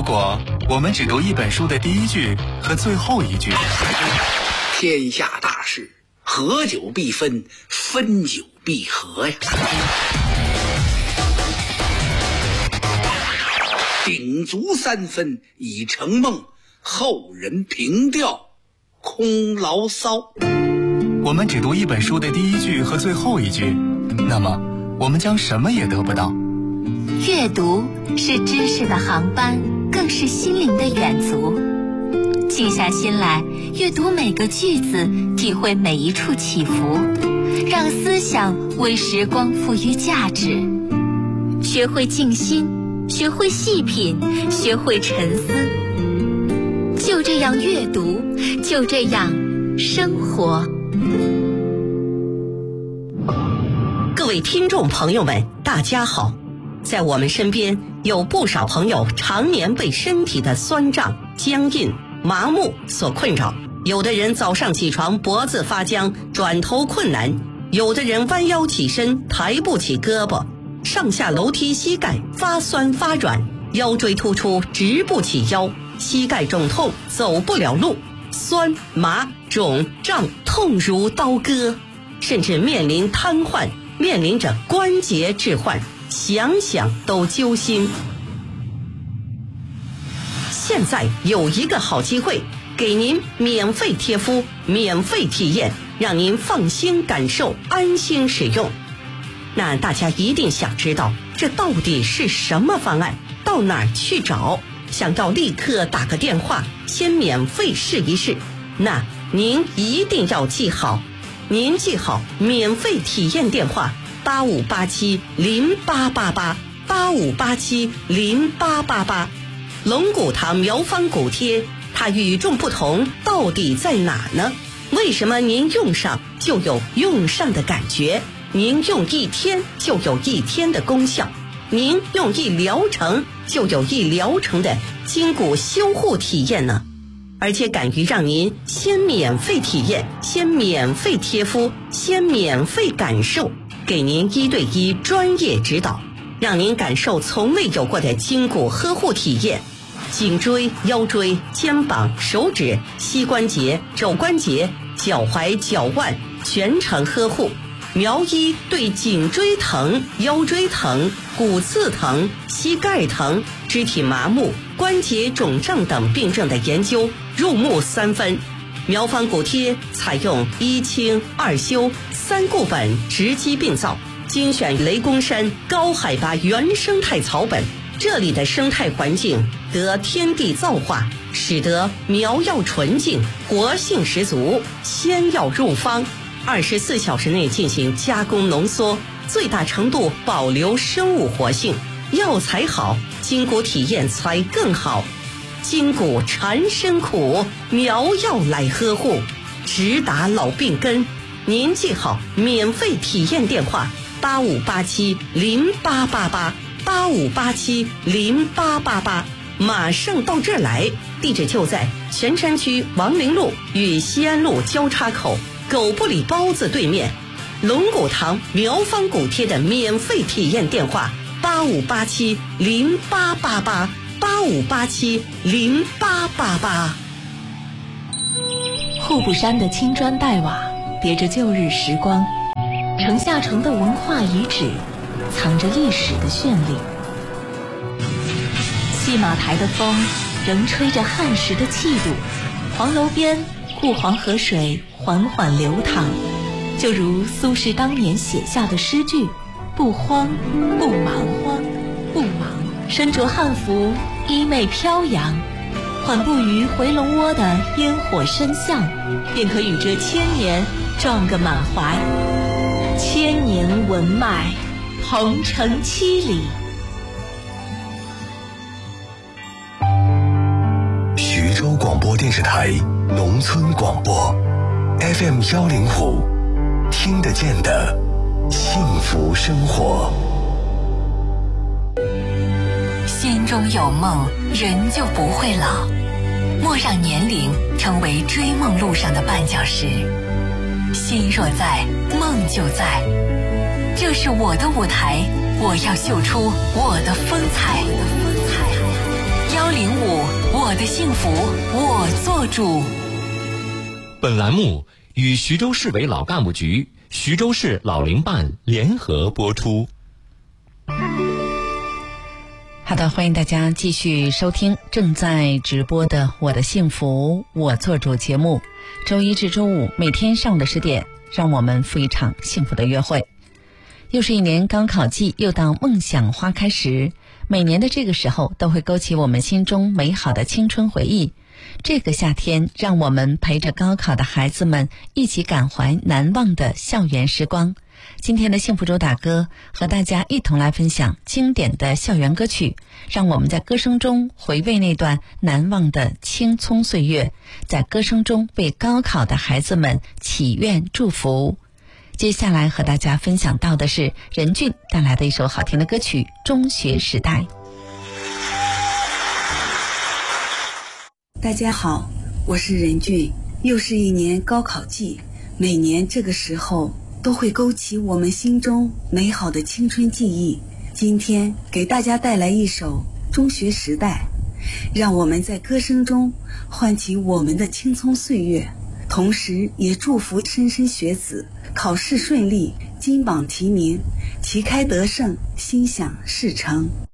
果我们只读一本书的第一句和最后一句， 天下大事，合久必分，分久必合呀。鼎足三分已成梦，后人凭吊空牢骚。 我们只读一本书的第一句和最后一句，那么我们将什么也得不到。 阅读是知识的航班，更是心灵的远足。静下心来，阅读每个句子，体会每一处起伏，让思想为时光赋予价值。学会静心，学会细品，学会沉思。就这样阅读，就这样生活。 各位听众朋友们，大家好。在我们身边有不少朋友常年被身体的酸胀、僵硬、麻木所困扰，有的人早上起床脖子发僵，转头困难，有的人弯腰起身抬不起胳膊，上下楼梯膝盖发酸发软，腰椎突出直不起腰，膝盖肿痛走不了路，酸麻肿胀痛如刀割，甚至面临瘫痪，面临着关节置换，想想都揪心。现在有一个好机会，给您免费贴敷，免费体验，让您放心感受，安心使用。那大家一定想知道，这到底是什么方案？到哪儿去找？想要立刻打个电话，先免费试一试。那您一定要记好，您记好免费体验电话85870888，85870888。龙骨堂苗方骨贴，它与众不同到底在哪呢？为什么您用上就有用上的感觉？您用一天就有一天的功效，您用一疗程就有一疗程的筋骨修护体验呢？而且敢于让您先免费体验，先免费贴敷，先免费感受，给您1对1专业指导，让您感受从未有过的筋骨呵护体验。颈椎、腰椎、肩膀、手指、膝关节、肘关节、脚踝、脚腕全程呵护。苗医对颈椎疼、腰椎疼、骨刺疼、膝盖疼、肢体麻木、关节肿胀等病症的研究入木3分。苗方骨贴采用1清2修3固本直击病灶，精选雷公山高海拔原生态草本，这里的生态环境得天地造化，使得苗药纯净，活性十足，鲜药入方，24小时内进行加工浓缩，最大程度保留生物活性。药材好，筋骨体验才更好。筋骨缠身苦，苗药来呵护，直达老病根。您记好免费体验电话85870888，85870888，马上到这儿来。地址就在泉山区王陵路与西安路交叉口狗不理包子对面。龙骨堂苗方骨贴的免费体验电话85870888，85870888。 户部山的青砖黛瓦别着旧日时光，城下城的文化遗址藏着历史的绚丽。戏马台的风仍吹着汉时的气度，黄楼边护黄河水缓缓流淌，就如苏轼当年写下的诗句：不慌不忙，不忙。身着汉服，衣袂飘扬，缓步于回龙窝的烟火深巷，便可与这千年撞个满怀。千年文脉，鹏程7里。 徐州广播电视台农村广播 FM105，听得见的幸福生活。 心中有梦，人就不会老。莫让年龄成为追梦路上的绊脚石。心若在，梦就在。这是我的舞台，我要秀出我的风采。105 的幸福我做主。 本栏目与徐州市委老干部局、徐州市老龄办联合播出。 好的，欢迎大家继续收听正在直播的《我的幸福我做主》节目。周一至周五每天上午的10点，让我们赴一场幸福的约会。又是一年高考季，又到梦想花开时。每年的这个时候都会勾起我们心中美好的青春回忆。这个夏天，让我们陪着高考的孩子们一起感怀难忘的校园时光。今天的幸福主打歌和大家一同来分享经典的校园歌曲，让我们在歌声中回味那段难忘的青葱岁月，在歌声中为高考的孩子们祈愿祝福。接下来和大家分享到的是任俊带来的一首好听的歌曲《中学时代》。 大家好，我是任俊。又是一年高考季，每年这个时候都会勾起我们心中美好的青春记忆。今天给大家带来一首《中学时代》，让我们在歌声中唤起我们的青葱岁月，同时也祝福莘莘学子考试顺利，金榜题名，旗开得胜，心想事成。